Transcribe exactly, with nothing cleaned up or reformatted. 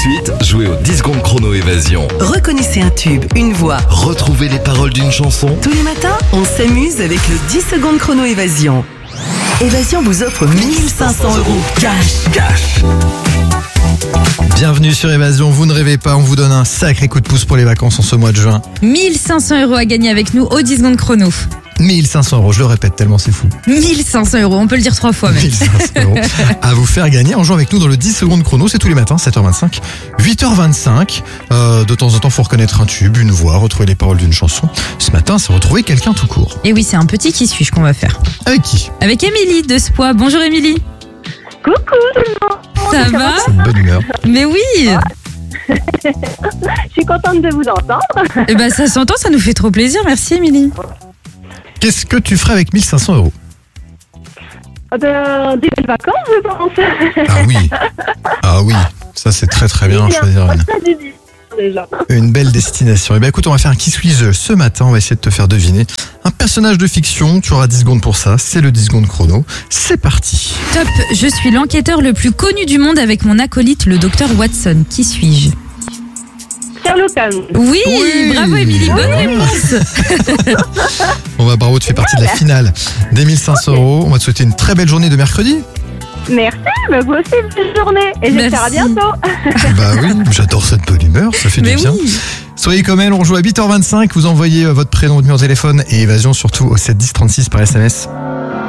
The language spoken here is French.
suite, jouez au dix secondes chrono évasion. Reconnaissez un tube, une voix. Retrouvez les paroles d'une chanson. Tous les matins, on s'amuse avec le dix secondes chrono évasion. Évasion vous offre mille cinq cents euros cash. Cash. Bienvenue sur Évasion, vous ne rêvez pas, on vous donne un sacré coup de pouce pour les vacances en ce mois de juin. mille cinq cents euros à gagner avec nous au dix secondes chrono. mille cinq cents euros, je le répète tellement c'est fou. mille cinq cents euros, on peut le dire trois fois même. mille cinq cents euros à vous faire gagner en jouant avec nous dans le dix secondes chrono, c'est tous les matins, sept heures vingt-cinq, huit heures vingt-cinq. Euh, de temps en temps, faut reconnaître un tube, une voix, retrouver les paroles d'une chanson. Ce matin, c'est retrouver quelqu'un tout court. Et oui, c'est un petit qui suis-je qu'on va faire. Avec qui? Avec Émilie de Spois. Bonjour Émilie. Coucou tout le monde. Ça va? C'est une bonne humeur. Mais oui. Je suis contente de vous entendre. Eh ben ça s'entend, ça nous fait trop plaisir. Merci Émilie. Qu'est-ce que tu ferais avec mille cinq cents euros? Euh, des belles vacances, je pense. Ah oui, ah oui, ça c'est très très bien, choisir une. Ça du bien, déjà. Une belle destination. Eh bien écoute, on va faire un qui suis-je ce matin, on va essayer de te faire deviner un personnage de fiction, tu auras dix secondes pour ça, c'est le dix secondes chrono, c'est parti. Top, je suis l'enquêteur le plus connu du monde avec mon acolyte le docteur Watson. Qui suis-je? Sherlock Holmes. Oui, Oui. bravo Émilie, bonne Ouais. réponse. Bon bah bravo, tu fais partie de la finale des mille cinq cents euros, on va te souhaiter une très belle journée de mercredi. Merci, mais vous aussi, belle journée. Et j'espère à Merci. bientôt. Bah oui, j'adore cette bonne humeur, ça fait Mais du bien. oui. Soyez comme elle, on joue à huit heures vingt-cinq, vous envoyez euh, votre prénom, votre numéro de téléphone et Évasion surtout au sept dix trente-six par S M S.